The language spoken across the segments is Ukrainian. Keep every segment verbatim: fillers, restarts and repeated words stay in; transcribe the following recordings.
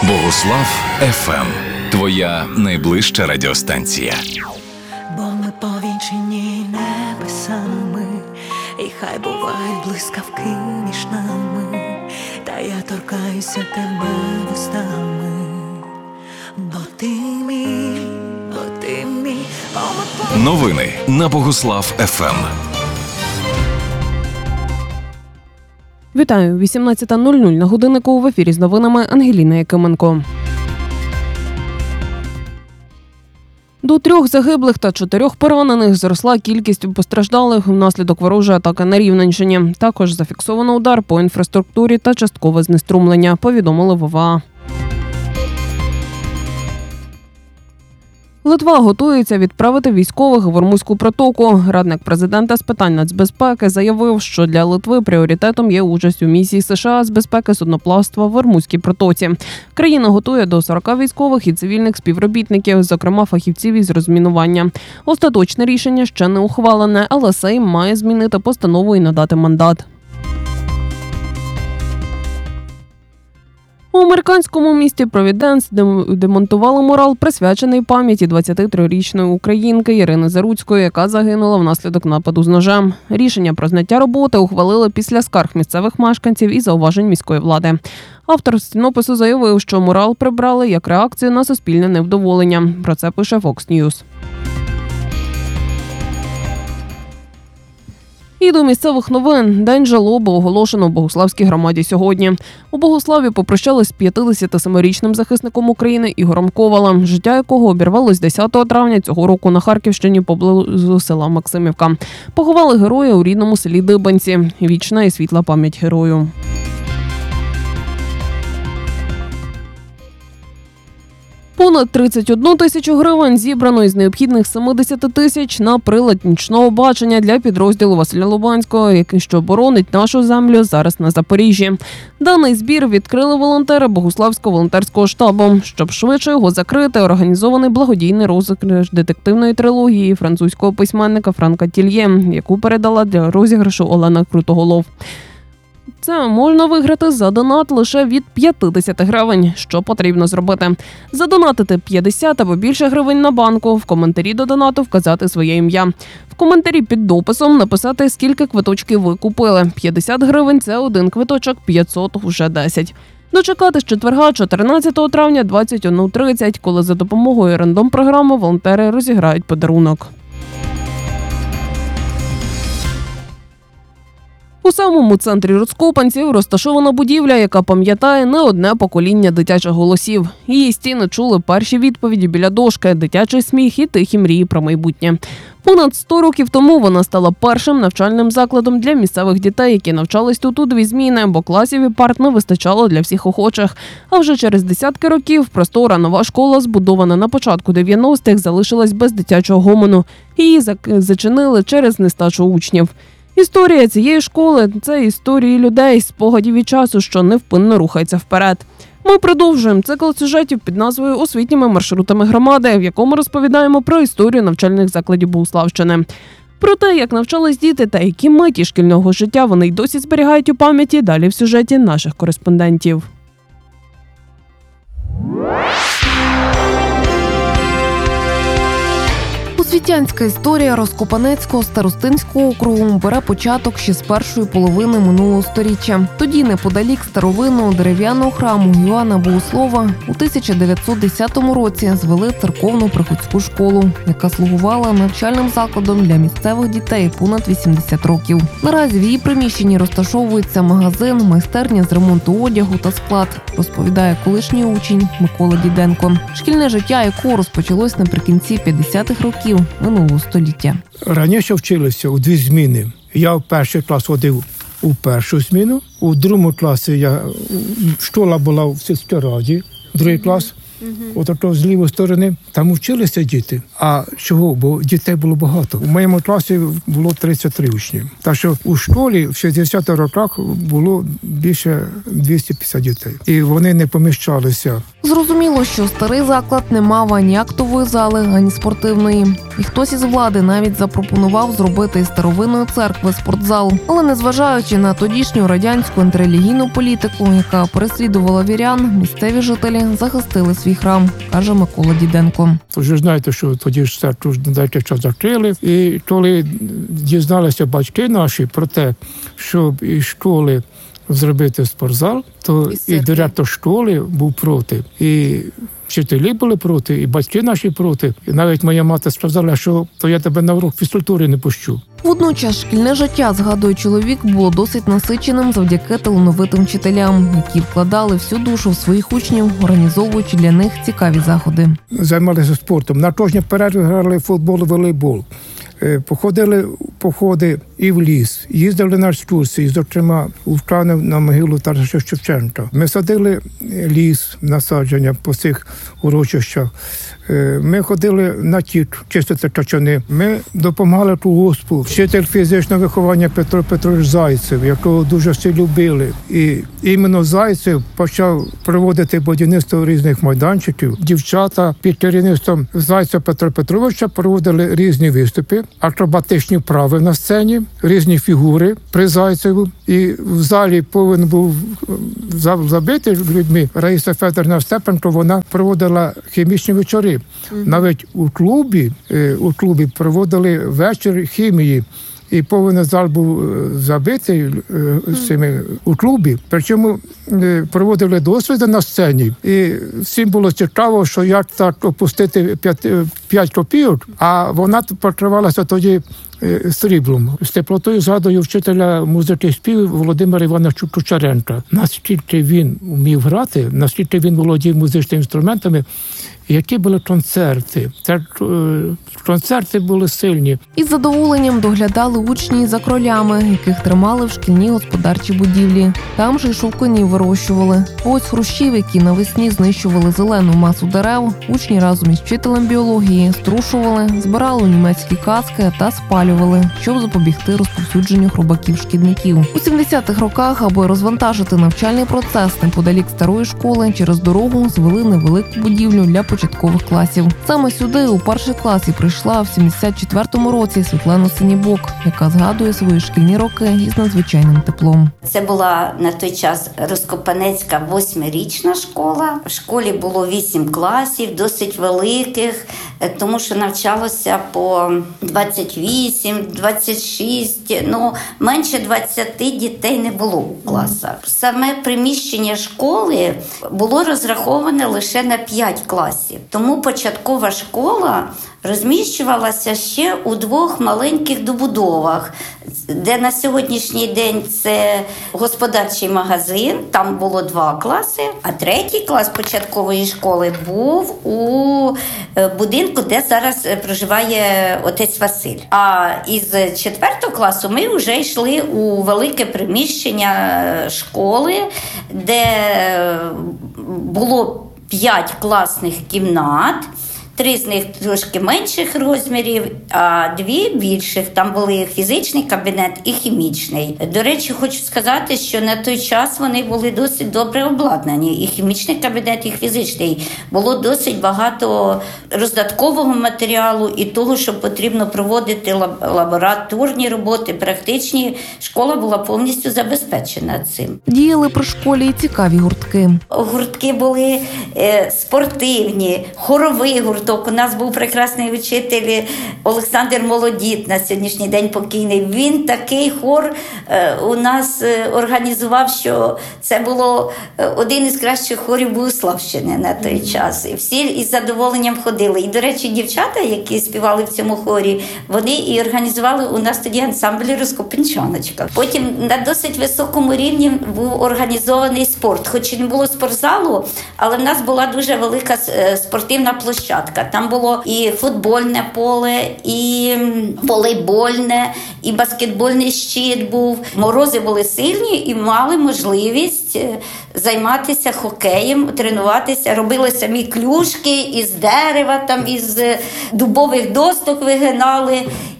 Богуслав еф ем. Твоя найближча радіостанція. Бо ми повінчені небесами, і хай бувають блискавки між нами, та я торкаюся тебе вустами, бо ти мій, бо ти мій. Бо ми повінчені... Новини на Богуслав еф ем. Вітаю, вісімнадцята нуль нуль на годиннику, в ефірі з новинами Ангеліна Якименко. До трьох загиблих та чотирьох поранених зросла кількість постраждалих внаслідок ворожої атаки на Рівненщині. Також зафіксовано удар по інфраструктурі та часткове знеструмлення, повідомили в о ве а. Литва готується відправити військових в Ормузьку протоку. Радник президента з питань нацбезпеки заявив, що для Литви пріоритетом є участь у місії США з безпеки судноплавства в Ормузькій протоці. Країна готує до сорока військових і цивільних співробітників, зокрема фахівців із розмінування. Остаточне рішення ще не ухвалене, але Сейм має змінити постанову і надати мандат. У американському місті Провіденс демонтували мурал, присвячений пам'яті двадцятитрирічної українки Ірини Заруцької, яка загинула внаслідок нападу з ножем. Рішення про зняття роботи ухвалили після скарг місцевих мешканців і зауважень міської влади. Автор стінопису заявив, що мурал прибрали як реакцію на суспільне невдоволення. Про це пише Fox News. І до місцевих новин. День жалоби оголошено в Богуславській громаді сьогодні. У Богуславі попрощались з п'ятдесятисемирічним захисником України Ігорем Ковалем, життя якого обірвалось десятого травня цього року на Харківщині поблизу села Максимівка. Поховали героя у рідному селі Дибанці. Вічна і світла пам'ять герою. Понад тридцять одну тисячу гривень зібрано із необхідних семидесяти тисяч на прилад нічного бачення для підрозділу Василя Лубанського, який що боронить нашу землю зараз на Запоріжжі. Даний збір відкрили волонтери Богуславського волонтерського штабу. Щоб швидше його закрити, організований благодійний розіграш детективної трилогії французького письменника Франка Тільє, яку передала для розіграшу Олена Крутоголов. Це можна виграти за донат лише від п'ятдесят гривень. Що потрібно зробити? Задонатити п'ятдесят або більше гривень на банку, в коментарі до донату вказати своє ім'я. В коментарі під дописом написати, скільки квиточків ви купили. п'ятдесят гривень – це один квиточок, п'ятсот – вже десять. Дочекати з четверга, чотирнадцятого травня, двадцять одна тридцять, коли за допомогою рандом-програми волонтери розіграють подарунок. У самому центрі Роцкопанців розташована будівля, яка пам'ятає не одне покоління дитячих голосів. Її стіни чули перші відповіді біля дошки, дитячий сміх і тихі мрії про майбутнє. Понад сто років тому вона стала першим навчальним закладом для місцевих дітей, які навчались тут у дві зміни, бо класів і парт не вистачало для всіх охочих. А вже через десятки років простора нова школа, збудована на початку дев'яностих, залишилась без дитячого гомону. Її зачинили через нестачу учнів. Історія цієї школи – це історії людей, спогадів і часу, що невпинно рухається вперед. Ми продовжуємо цикл сюжетів під назвою «Освітніми маршрутами громади», в якому розповідаємо про історію навчальних закладів Богуславщини. Про те, як навчались діти та які миті шкільного життя вони й досі зберігають у пам'яті, далі в сюжеті наших кореспондентів. Освітянська історія Роскопанецького старостинського округу бере початок ще з першої половини минулого сторіччя. Тоді неподалік старовинного дерев'яного храму Йоанна Богослова у тисяча дев'ятсот десятому році звели церковну приходську школу, яка слугувала навчальним закладом для місцевих дітей понад вісімдесят років. Наразі в її приміщенні розташовується магазин, майстерня з ремонту одягу та склад, розповідає колишній учень Микола Діденко, шкільне життя якого розпочалось наприкінці п'ятдесятих років минулого століття. Раніше вчилися у дві зміни. Я в перший клас ходив у першу зміну, у другому класі я, школа була в сільській раді, другий клас, mm-hmm. от з лівої сторони, там вчилися діти. А чого? Бо дітей було багато. У моєму класі було тридцять три учні. Так що у школі в шістдесятих роках було більше двісті п'ятдесят дітей. І вони не поміщалися Зрозуміло, що старий заклад не мав ані актової зали, ані спортивної. І хтось із влади навіть запропонував зробити із старовинної церкви спортзал. Але незважаючи на тодішню радянську антирелігійну політику, яка переслідувала вірян, місцеві жителі захистили свій храм, каже Микола Діденко. Тож знаєте, що тоді ж церкву деякий час закрили. І коли дізналися батьки наші про те, щоб із школи зробити спортзал, то і, і директор школи був проти, і вчителі були проти, і батьки наші проти. І навіть моя мати сказала, що то я тебе на урок фізкультури не пущу. Водночас шкільне життя, згадує чоловік, було досить насиченим завдяки талановитим вчителям, які вкладали всю душу в своїх учнів, організовуючи для них цікаві заходи. Займалися спортом. На кожній перерві грали футбол, волейбол. Походили походи і в ліс, їздили на екскурсії, зокрема у Вканів на могилу Тараса Шевченка. Ми садили ліс, насадження по цих урочищах. Ми ходили на тік, чистити качани. Ми допомагали колгоспу. Вчитель фізичного виховання Петро Петрович Зайцев, якого дуже всі любили. І іменно Зайцев почав проводити будівництво різних майданчиків. Дівчата під керівництвом Зайцева Петра Петровича проводили різні виступи, акробатичні вправи на сцені, різні фігури при Зайцеву. І в залі повинен був забити людьми Раїса Федорівна Степанко, вона проводила хімічні вечори. Mm-hmm. Навіть у клубі, у клубі проводили вечір хімії. І повинен зал був забитий mm. цими у клубі. Причому проводили досліди на сцені. І всім було цікаво, що як так опустити п'ять копійок, а вона покривалася тоді сріблом. З теплотою згадую вчителя музики і співу Володимира Івановича Кучеренка. Наскільки він вмів грати, наскільки він володів музичними інструментами, які були концерти. Це концерти були сильні. Із задоволенням доглядали учні за кролями, яких тримали в шкільній господарчій будівлі. Там же й шовкунів вирощували. Ось хрущів, які навесні знищували зелену масу дерев, учні разом із вчителем біології струшували, збирали німецькі каски та спалювали, щоб запобігти розповсюдженню хробаків-шкідників. У сімдесятих роках, аби розвантажити навчальний процес неподалік старої школи, через дорогу звели невелику будівлю для початкових класів. Саме сюди у перший клас і прийшла в сімдесят четвертому році Світлана Синібок, яка згадує свої шкільні роки із надзвичайним теплом. Це була на той час Роскопанецька восьмирічна школа. В школі було вісім класів, досить великих, тому що навчалося по двадцять вісім, двадцять шість, ну менше двадцяти дітей не було у класах. Саме приміщення школи було розраховане лише на п'ять класів. Тому початкова школа розміщувалася ще у двох маленьких добудовах, де на сьогоднішній день це господарчий магазин, там було два класи, а третій клас початкової школи був у будинку, де зараз проживає отець Василь. А із четвертого класу ми вже йшли у велике приміщення школи, де було п'ять класних кімнат. Три з них трошки менших розмірів, а дві більших. Там були фізичний кабінет і хімічний. До речі, хочу сказати, що на той час вони були досить добре обладнані. І хімічний кабінет, і фізичний. Було досить багато роздаткового матеріалу і того, що потрібно проводити лабораторні роботи, практичні. Школа була повністю забезпечена цим. Діяли при школі і цікаві гуртки. Гуртки були е, спортивні, хоровий гурток. У нас був прекрасний вчитель Олександр Молодіт, на сьогоднішній день покійний. Він такий хор е, у нас організував, що це було один із кращих хорів Богуславщини на той час. І всі із задоволенням ходили. І, до речі, дівчата, які співали в цьому хорі, вони і організували у нас тоді ансамбль «Роскопенчаночка». Потім на досить високому рівні був організований спорт. Хоч і не було спортзалу, але в нас була дуже велика спортивна площадка. Там було і футбольне поле, і волейбольне, і баскетбольний щит був. Морози були сильні і мали можливість займатися хокеєм, тренуватися. Робили самі клюшки із дерева, там із дубових досток вигинали.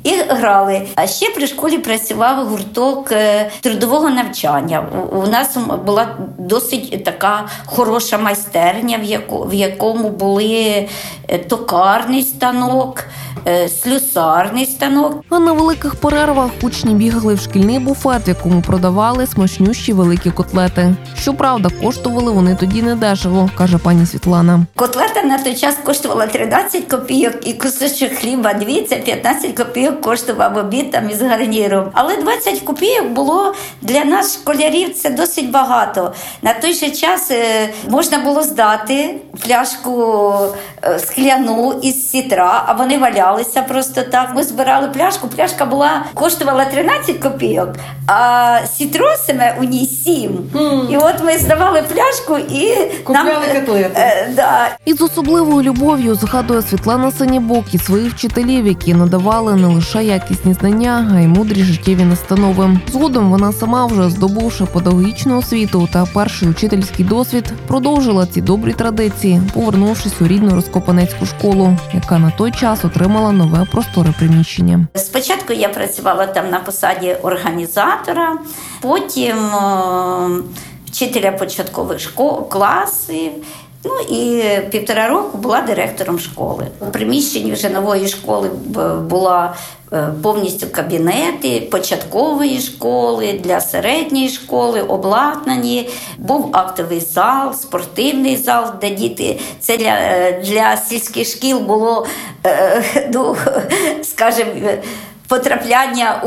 і грали. А ще при школі працював гурток е, трудового навчання. У, у нас була досить така хороша майстерня, в, яку, в якому були е, токарний станок, е, слюсарний станок. А на великих перервах учні бігали в шкільний буфет, в якому продавали смачнющі великі котлети. Щоправда, коштували вони тоді недешево, каже пані Світлана. Котлета на той час коштувала тринадцять копійок і кусочок хліба дві, це п'ятнадцять копійок коштував обід там із гарніром. Але двадцять копійок було для нас, школярів, це досить багато. На той же час е, можна було здати пляшку е, скляну із сітра, а вони валялися просто так. Ми збирали пляшку, пляшка була, коштувала тринадцять копійок, а сітро саме у ній сім. Mm. І от ми здавали пляшку і купляли нам, котлети. Е, да. Із особливою любов'ю згадує Світлана Синібок і своїх вчителів, які надавали не лише якісні знання, а й мудрі життєві настанови. Згодом вона сама, вже здобувши педагогічну освіту та перший учительський досвід, продовжила ці добрі традиції, повернувшись у рідну Розкопанецьку школу, яка на той час отримала нове просторе приміщення. Спочатку я працювала там на посаді організатора, потім о, вчителя початкових школ, класів. Ну і півтора року була директором школи. У приміщенні вже нової школи була повністю кабінети початкової школи, для середньої школи, обладнані. Був актовий зал, спортивний зал, де діти. Це для, для сільських шкіл було, ну, скажімо, потрапляння у